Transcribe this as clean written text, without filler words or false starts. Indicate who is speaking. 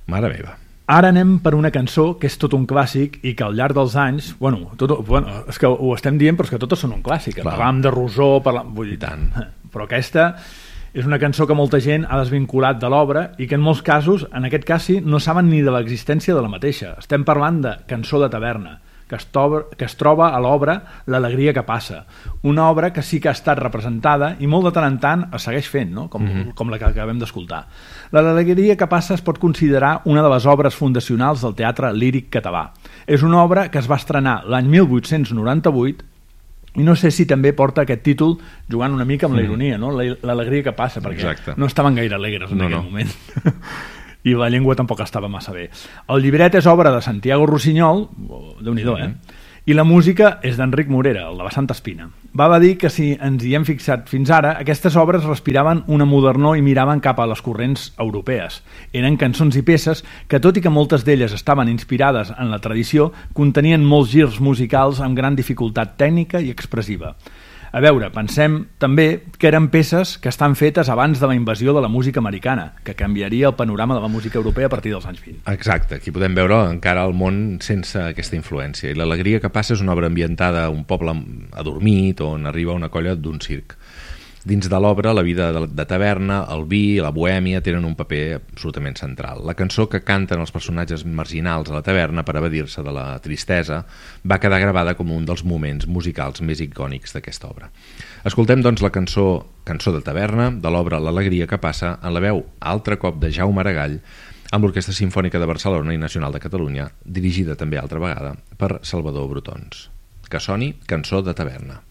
Speaker 1: Mare meva.
Speaker 2: Ara anem per una cançó que és tot un clàssic i que al llarg dels anys, és que ho estem dient, però és que totes són un clàssic. Parlàvem de Rosó, vull dir, tant. Però aquesta és una cançó que molta gent ha desvinculat de l'obra i que en molts casos, en aquest cas sí, no saben ni de l'existència de la mateixa. Estem parlant de Cançó de taverna, que es troba a l'obra L'alegria que passa, una obra que sí que ha estat representada i molt de tant en tant es segueix fent, no? Com la que acabem d'escoltar. L'alegria que passa es pot considerar una de les obres fundacionals del teatre líric català. És una obra que es va estrenar l'any 1898 i no sé si també porta aquest títol jugant una mica amb la ironia, no? L'alegria que passa, perquè no estaven gaire alegres en aquell moment. I la llengua tampoc estava massa bé. El llibret és obra de Santiago Rossinyol, Déu-n'hi-do, i la música és d'Enric Morera, el de la Santa Espina. Val a dir que si ens hi hem fixat fins ara, aquestes obres respiraven una modernor i miraven cap a les corrents europees. Eren cançons i peces que, tot i que moltes d'elles estaven inspirades en la tradició, contenien molts girs musicals amb gran dificultat tècnica i expressiva. A veure, pensem també que eren peces que estan fetes abans de la invasió de la música americana, que canviaria el panorama de la música europea a partir dels anys 20.
Speaker 1: Exacte, aquí podem veure encara el món sense aquesta influència. I L'alegria que passa és una obra ambientada a un poble adormit on arriba una colla d'un circ. Dins de l'obra, la vida de taverna, el vi i la bohèmia tenen un paper absolutament central. La cançó que canten els personatges marginals a la taverna per evadir-se de la tristesa va quedar gravada com un dels moments musicals més icònics d'aquesta obra. Escoltem, doncs, la cançó de taverna de l'obra L'alegria que passa en la veu altre cop de Jaume Aragall amb l'Orquestra Simfònica de Barcelona i Nacional de Catalunya, dirigida també altra vegada per Salvador Brotons. Que soni Cançó de taverna.